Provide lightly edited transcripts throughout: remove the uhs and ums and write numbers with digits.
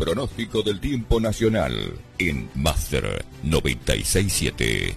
pronóstico del tiempo nacional en Master 967.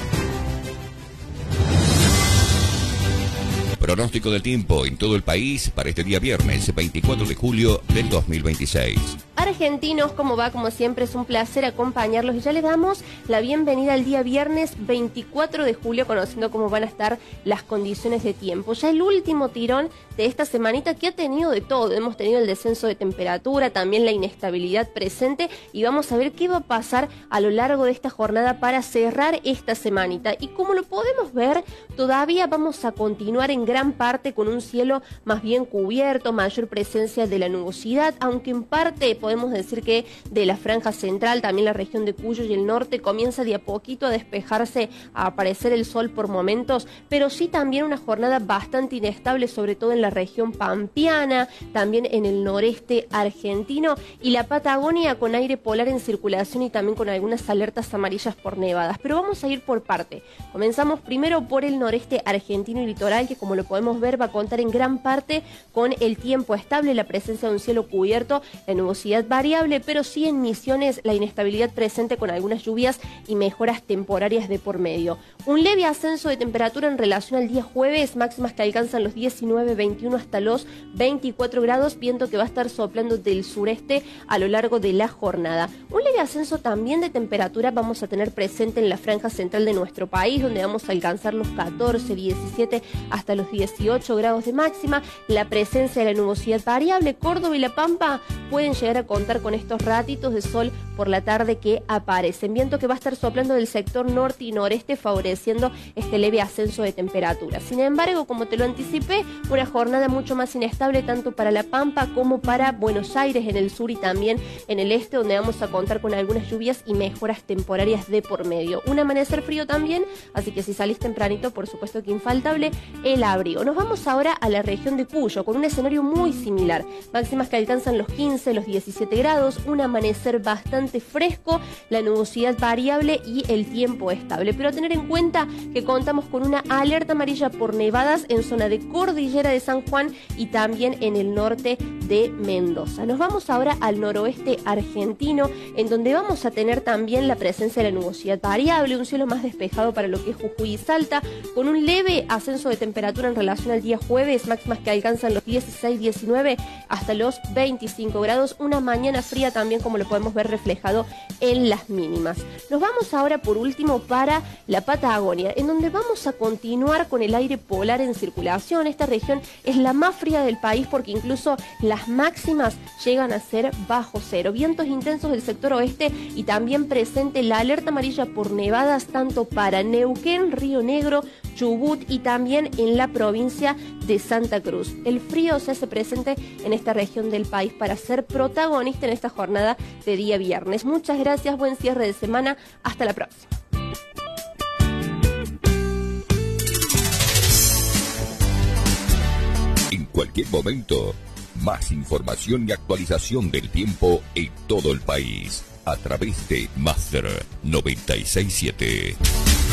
Pronóstico del tiempo en todo el país para este día viernes 24 de julio del 2026. Argentinos, ¿cómo va? Como siempre es un placer acompañarlos y ya les damos la bienvenida al día viernes 24 de julio conociendo cómo van a estar las condiciones de tiempo. Ya el último tirón de esta semanita que ha tenido de todo. Hemos tenido el descenso de temperatura, también la inestabilidad presente y vamos a ver qué va a pasar a lo largo de esta jornada para cerrar esta semanita. Y como lo podemos ver, todavía vamos a continuar en gran parte con un cielo más bien cubierto, mayor presencia de la nubosidad, aunque en parte podemos decir que de la franja central, también la región de Cuyo y el norte comienza de a poquito a despejarse, a aparecer el sol por momentos, pero sí también una jornada bastante inestable, sobre todo en la región pampeana, también en el noreste argentino y la Patagonia con aire polar en circulación y también con algunas alertas amarillas por nevadas. Pero vamos a ir por parte. Comenzamos primero por el noreste argentino y litoral, que como lo podemos ver va a contar en gran parte con el tiempo estable, la presencia de un cielo cubierto, la nubosidad variable, pero sí en Misiones la inestabilidad presente con algunas lluvias y mejoras temporarias de por medio. Un leve ascenso de temperatura en relación al día jueves, máximas que alcanzan los 19, 21 hasta los 24 grados, viento que va a estar soplando del sureste a lo largo de la jornada. Un leve ascenso también de temperatura vamos a tener presente en la franja central de nuestro país, donde vamos a alcanzar los 14, 17 hasta los 18 grados de máxima. La presencia de la nubosidad variable, Córdoba y La Pampa pueden llegar a contar con estos ratitos de sol por la tarde que aparecen. Viento que va a estar soplando del sector norte y noreste, favoreciendo este leve ascenso de temperatura. Sin embargo, como te lo anticipé, una jornada mucho más inestable tanto para La Pampa como para Buenos Aires en el sur y también en el este, donde vamos a contar con algunas lluvias y mejoras temporarias de por medio. Un amanecer frío también, así que si salís tempranito, por supuesto que infaltable el abrigo. Nos vamos ahora a la región de Cuyo, con un escenario muy similar. Máximas que alcanzan los 15, los 17 grados, un amanecer bastante fresco, la nubosidad variable y el tiempo estable. Pero a tener en cuenta que contamos con una alerta amarilla por nevadas en zona de Cordillera de San Juan y también en el norte de Mendoza. Nos vamos ahora al noroeste argentino, en donde vamos a tener también la presencia de la nubosidad variable, un cielo más despejado para lo que es Jujuy y Salta, con un leve ascenso de temperatura en relación al día jueves, máximas que alcanzan los 16, 19 hasta los 25 grados, una mañana fría también como lo podemos ver reflejado en las mínimas. Nos vamos ahora por último para la Patagonia, en donde vamos a continuar con el aire polar en circulación. Esta región es la más fría del país porque incluso las máximas llegan a ser bajo cero. Vientos intensos del sector oeste y también presente la alerta amarilla por nevadas tanto para Neuquén, Río Negro, Chubut y también en la provincia de Santa Cruz. El frío se hace presente en esta región del país para ser protagonista en esta jornada de día viernes. Muchas gracias, buen cierre de semana, hasta la próxima. En cualquier momento, más información y actualización del tiempo en todo el país a través de Master 967.